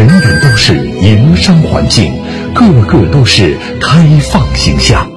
人人都是营商环境，个个都是开放形象。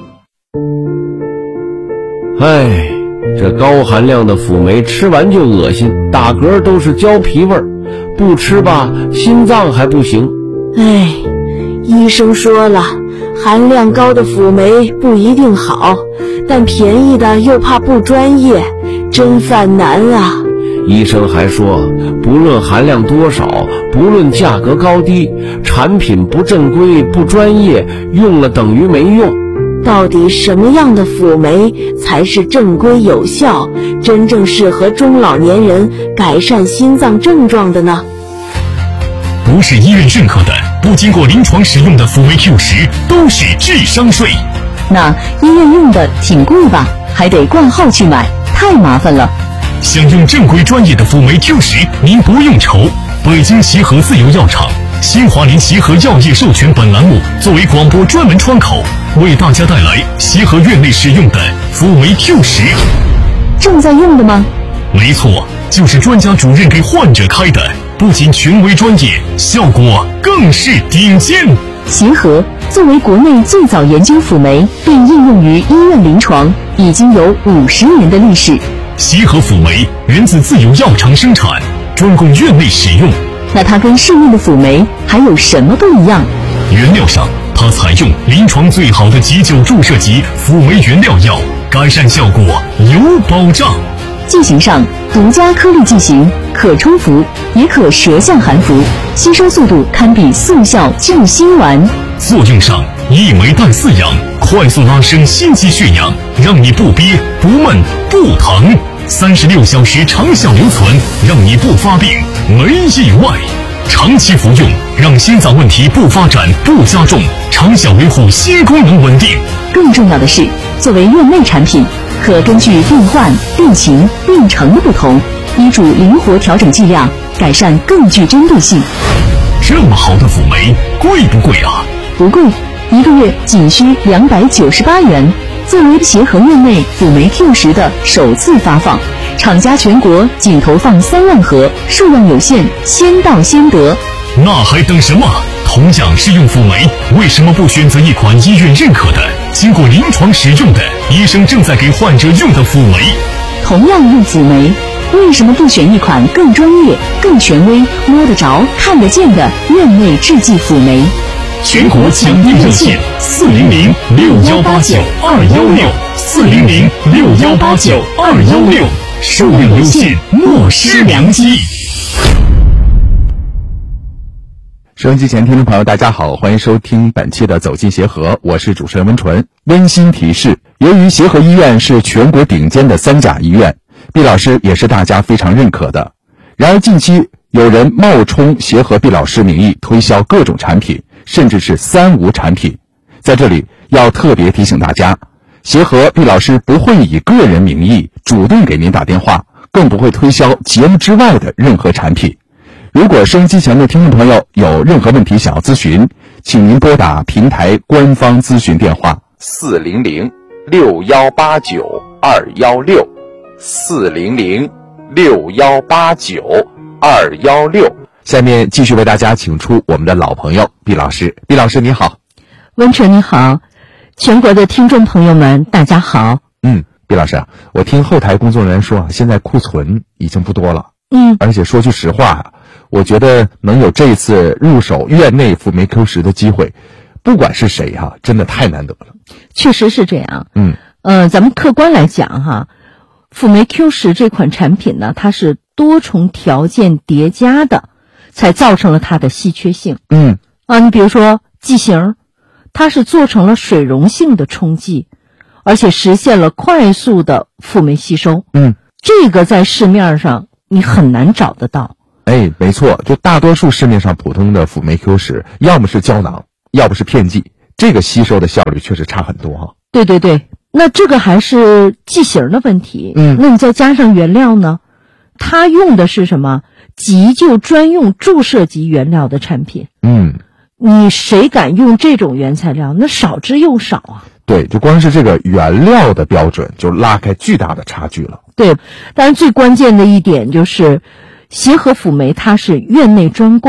哎，这高含量的辅酶吃完就恶心，打嗝都是胶皮味儿，不吃吧心脏还不行。 哎，医生说了，含量高的辅酶不一定好，但便宜的又怕不专业，真犯难啊。 医生还说，不论含量多少，不论价格高低，产品不正规不专业，用了等于没用。 到底什么样的辅酶才是正规有效，真正适合中老年人改善心脏症状的呢？ 不是医院认可的，不经过临床使用的辅酶 Q10都是智商税。 那医院用的挺贵吧，还得挂号去买，太麻烦了。 想用正规专业的辅酶 Q10，您不用愁。北京协和自由药厂、新华林协和药业授权本栏目作为广播专门窗口，为大家带来协和院内使用的辅酶 Q10。 正在用的吗？ 没错，就是专家主任给患者开的，不仅权威专业，效果更是顶尖。 协和作为国内最早研究辅酶并应用于医院临床，已经有50年的历史。 协和辅酶源自自有药厂生产，专供院内使用。 那它跟市面的辅酶还有什么不一样？ 原料上，它采用临床最好的急救注射级辅酶原料药，改善效果有保障。 剂型上，独家颗粒剂型，可冲服，也可舌下含服，吸收速度堪比速效救心丸。 作用上，一酶氮饲养，快速拉升心肌血氧，让你不憋不闷不疼，36小时长效留存，让你不发病没意外。长期服用，让心脏问题不发展不加重，长效维护心功能稳定。 更重要的是，作为院内产品，可根据病患、病情、病程的不同，医嘱灵活调整剂量，改善更具针对性。 这么好的辅酶，贵不贵啊？ 不贵，1个月仅需298元。作为协和院内辅酶 Q10的首次发放，厂家全国仅投放3万盒，数量有限，先到先得。 那还等什么？同样是用辅酶，为什么不选择一款医院认可的、经过临床使用的、医生正在给患者用的辅酶？ 同样用辅酶，为什么不选一款更专业、更权威、摸得着、看得见的院内制剂辅酶？ 全国抢订热线：400-6189-216，400-6189-216，数量有限，莫失良机。 收音机前听众朋友大家好，欢迎收听本期的走进协和，我是主持人温纯。温馨提示，由于协和医院是全国顶尖的3甲医院，毕老师也是大家非常认可的。然而近期有人冒充协和毕老师名义推销各种产品，甚至是3无产品。在这里要特别提醒大家，协和毕老师不会以个人名义主动给您打电话，更不会推销节目之外的任何产品。如果收音机前的听众朋友有任何问题想要咨询，请您拨打平台官方咨询电话400-6189-216，400-6189-216。下面继续为大家请出我们的老朋友毕老师。毕老师你好。 温纯你好，全国的听众朋友们大家好。 毕老师，我听后台工作人员说现在库存已经不多了。而且说句实话，我觉得能有这一次入手院内辅酶 Q10 的机会，不管是谁真的太难得了。 确实是这样。咱们客观来讲辅酶 Q10 这款产品呢，它是多重条件叠加的，才造成了它的稀缺性。你比如说剂型，它是做成了水溶性的冲剂，而且实现了快速的辅酶吸收。这个在市面上你很难找得到。 没错，就大多数市面上普通的辅酶 Q10，要么是胶囊，要不是片剂，这个吸收的效率确实差很多对，那这个还是剂型的问题。那你再加上原料呢，它用的是什么？急救专用注射级原料的产品。你谁敢用这种原材料？那少之又少啊。 对，就光是这个原料的标准就拉开巨大的差距了。 对，当然最关键的一点就是协和辅酶它是院内专供，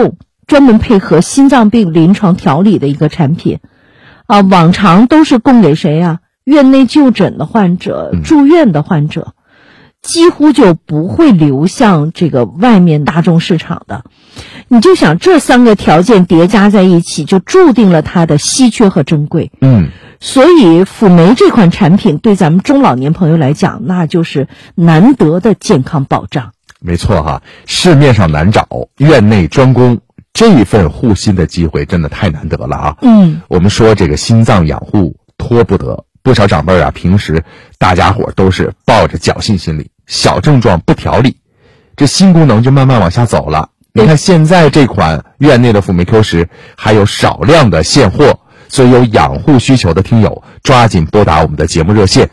专门配合心脏病临床调理的一个产品啊，往常都是供给谁啊？院内就诊的患者、住院的患者，几乎就不会流向这个外面大众市场的。你就想这3个条件叠加在一起，就注定了它的稀缺和珍贵。所以辅酶这款产品对咱们中老年朋友来讲，那就是难得的健康保障。 没错哈，市面上难找，院内专攻，这份护心的机会真的太难得了啊。我们说这个心脏养护拖不得，不少长辈啊，平时大家伙都是抱着侥幸心理，小症状不调理，这心功能就慢慢往下走了。你看现在这款院内的辅酶 Q10还有少量的现货，所以有养护需求的听友抓紧拨打我们的节目热线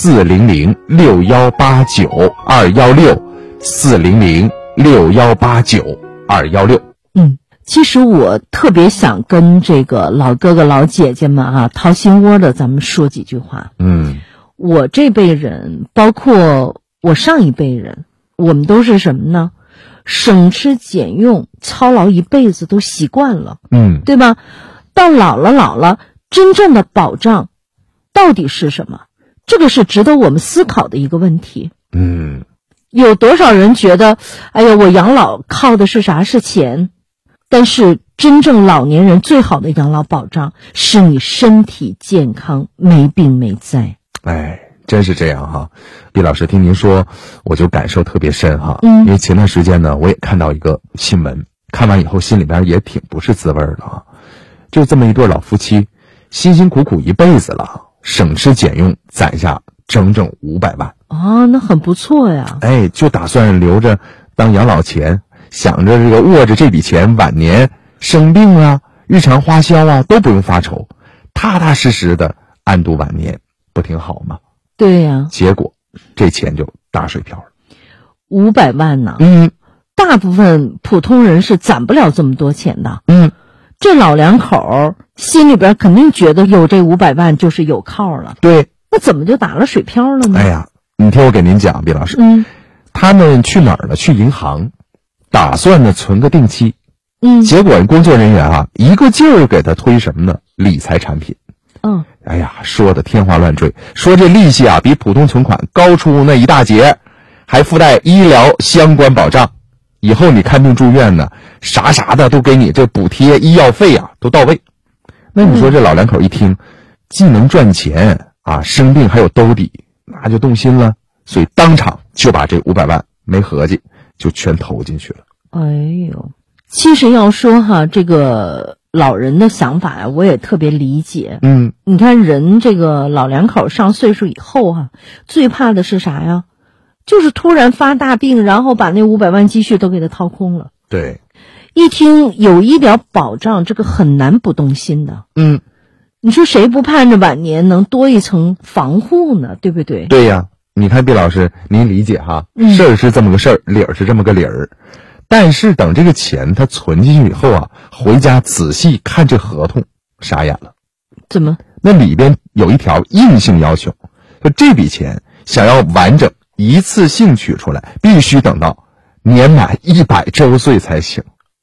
400-6189-216，400-6189-216。 其实我特别想跟这个老哥哥老姐姐们啊掏心窝的咱们说几句话。我这辈人，包括我上一辈人，我们都是什么呢？省吃俭用，操劳一辈子都习惯了，对吧？到老了，真正的保障到底是什么？这个是值得我们思考的一个问题。有多少人觉得，哎呀，我养老靠的是啥？是钱。但是真正老年人最好的养老保障是你身体健康，没病没灾。 真是这样哈。毕老师听您说，我就感受特别深哈。因为前段时间呢，我也看到一个新闻，看完以后心里边也挺不是滋味的啊。就这么一对老夫妻，辛辛苦苦一辈子了，省吃俭用攒下整整500万。 那很不错呀。 就打算留着当养老钱，想着这个握着这笔钱，晚年生病啊、日常花销啊都不用发愁，踏踏实实的安度晚年，不挺好吗？ 对呀。 结果这钱就打水漂了。 500万呢？大部分普通人是攒不了这么多钱的。这老两口心里边肯定觉得有这500万就是有靠了。 对。 那怎么就打了水漂了呢？ 你听我给您讲，毕老师。他们去哪儿了？去银行，打算呢存个定期。结果工作人员啊，一个劲儿给他推什么呢？理财产品。说的天花乱坠，说这利息啊比普通存款高出那一大截，还附带医疗相关保障，以后你看病住院呢，啥的都给你这补贴，医药费啊都到位。那你说这老两口一听，既能赚钱啊，生病还有兜底，那就动心了，所以当场就把这500万没合计就全投进去了。 其实要说哈，这个老人的想法呀，我也特别理解。你看人这个老两口上岁数以后哈，最怕的是啥呀？就是突然发大病，然后把那500万积蓄都给他掏空了。 对。 一听有医疗保障，这个很难不动心的。你说谁不盼着晚年能多一层防护呢？对不对？ 对呀。你看毕老师，您理解哈，事儿是这么个事儿，理儿是这么个理儿。但是等这个钱他存进去以后啊，回家仔细看这合同，傻眼了。 怎么？ 那里边有一条硬性要求，说这笔钱想要完整一次性取出来，必须等到年满100周岁才行。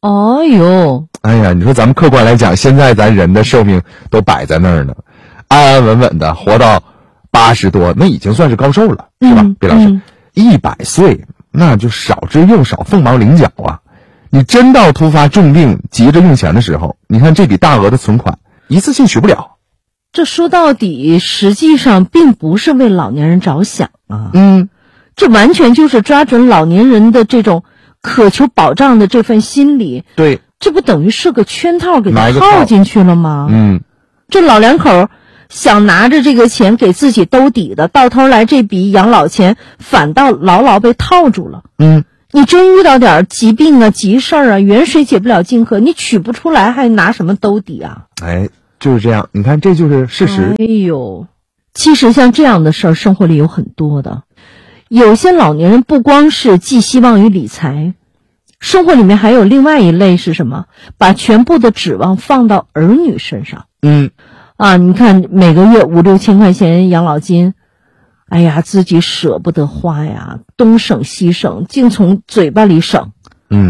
你说咱们客观来讲，现在咱人的寿命都摆在那儿呢，安安稳稳的活到80多，那已经算是高寿了，是吧？毕老师，100岁那就少之又少，凤毛麟角啊！你真到突发重病急着用钱的时候，你看这笔大额的存款一次性取不了。 这说到底实际上并不是为老年人着想啊。这完全就是抓准老年人的这种渴求保障的这份心理。 对。 这不等于是个圈套给他套进去了吗？这老两口想拿着这个钱给自己兜底的，到头来这笔养老钱反倒牢牢被套住了。你真遇到点疾病啊、急事儿啊，远水解不了近渴，你取不出来还拿什么兜底啊？ 就是这样，你看这就是事实。 其实像这样的事儿生活里有很多的。有些老年人不光是寄希望于理财，生活里面还有另外一类是什么？把全部的指望放到儿女身上。你看每个月5、6千块钱养老金，自己舍不得花呀，东省西省，净从嘴巴里省。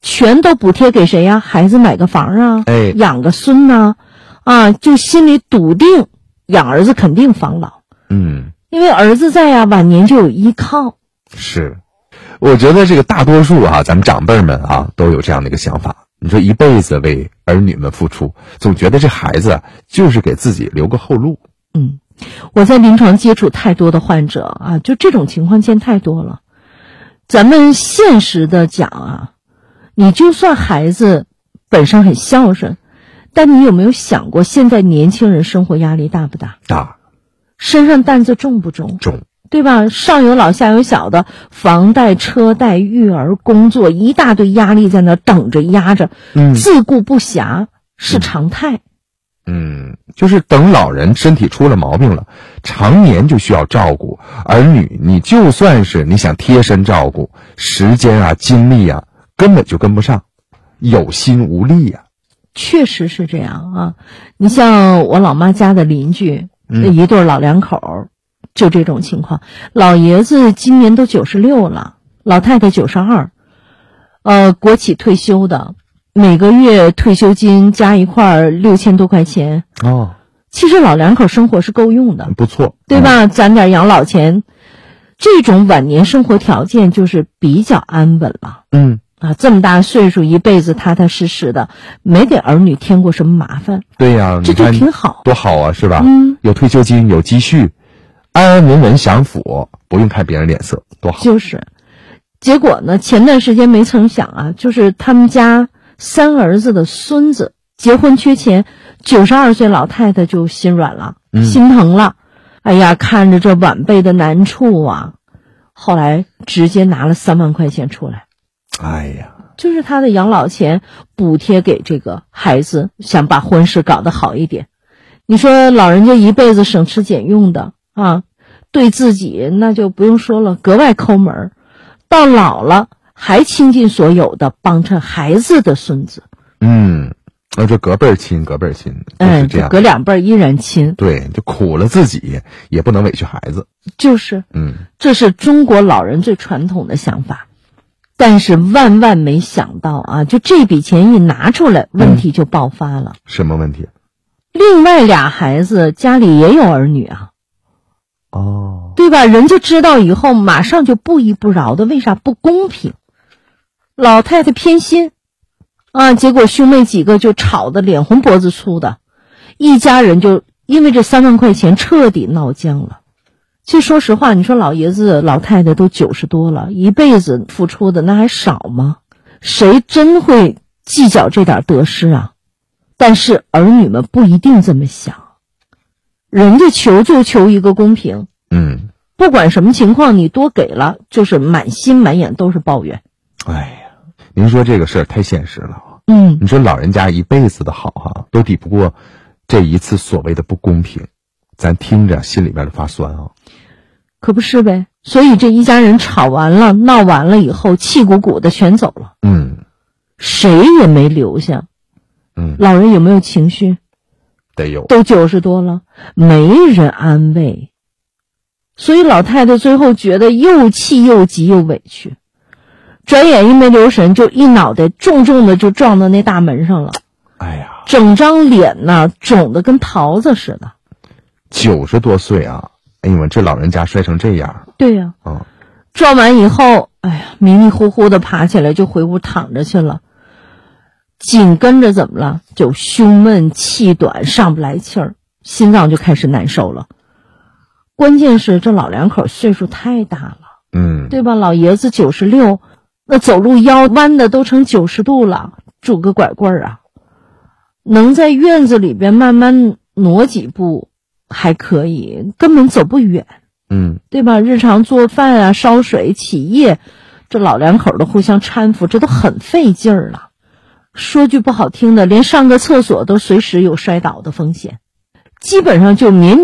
全都补贴给谁呀？孩子买个房啊，养个孙呐，就心里笃定养儿子肯定防老。因为儿子在啊，晚年就有依靠。 是，我觉得这个大多数咱们长辈们都有这样的一个想法。你说一辈子为儿女们付出，总觉得这孩子就是给自己留个后路。 我在临床接触太多的患者就这种情况见太多了。咱们现实的讲你就算孩子本身很孝顺，但你有没有想过现在年轻人生活压力大不大？ 大。 身上担子重不重？ 重， 对吧？上有老下有小的，房贷、车贷、育儿、工作，一大堆压力在那等着压着，自顾不暇是常态。 就是等老人身体出了毛病了，常年就需要照顾儿女，你就算是你想贴身照顾，时间精力根本就跟不上，有心无力确实是这样你像我老妈家的邻居，一对老两口就这种情况，老爷子今年都96了，老太太92，国企退休的，每个月退休金加一块6000多块钱。其实老两口生活是够用的， 不错， 对吧？攒点养老钱，这种晚年生活条件就是比较安稳了。这么大岁数，一辈子踏踏实实的，没给儿女添过什么麻烦。 对呀， 这就挺好， 多好啊，是吧？有退休金，有积蓄，安安稳稳享福，不用看别人脸色，多好。 就是，结果呢，前段时间没曾想就是他们家3儿子的孙子结婚缺钱，92岁老太太就心软了，心疼了。哎呀，看着这晚辈的难处后来直接拿了3万块钱出来。 哎呀， 就是他的养老钱补贴给这个孩子，想把婚事搞得好一点。你说老人家一辈子省吃俭用的对自己那就不用说了，格外抠门，到老了还倾尽所有的帮衬孩子的孙子。 那就隔辈儿亲，就是这样， 隔2辈儿依然亲。 对，就苦了自己，也不能委屈孩子。 就是，这是中国老人最传统的想法。但是万万没想到就这笔钱一拿出来，问题就爆发了。 什么问题？ 另外2孩子家里也有儿女对吧？人家知道以后马上就不依不饶的，为啥？不公平。老太太偏心结果兄妹几个就吵得脸红脖子粗的，一家人就因为这3万块钱彻底闹僵了。其实说实话，你说老爷子老太太都90多了，一辈子付出的那还少吗？谁真会计较这点得失但是儿女们不一定这么想，人家求就求一个公平。不管什么情况你多给了，就是满心满眼都是抱怨。 哎呀，您说这个事儿太现实了。你说老人家一辈子的好都抵不过这一次所谓的不公平，咱听着心里边的发酸可不是呗。所以这一家人吵完了闹完了以后，气鼓鼓的全走了。谁也没留下。老人有没有情绪？ 得有。 都90多了，没人安慰。所以老太太最后觉得又气又急又委屈，转眼一没留神，就一脑袋重重的就撞到那大门上了。 哎呀， 整张脸肿得跟桃子似的。 90多岁哎呦，这老人家摔成这样。 对呀。撞完以后，哎呀，迷迷糊糊的爬起来就回屋躺着去了。紧跟着怎么了？就胸闷气短，上不来气儿，心脏就开始难受了。关键是这老两口岁数太大了，对吧？老爷子96，那走路腰弯的都成90度了，拄个拐棍能在院子里边慢慢挪几步还可以，根本走不远。对吧？日常做饭烧水起夜，这老两口的互相搀扶，这都很费劲儿了。说句不好听的，连上个厕所都随时有摔倒的风险，基本上就勉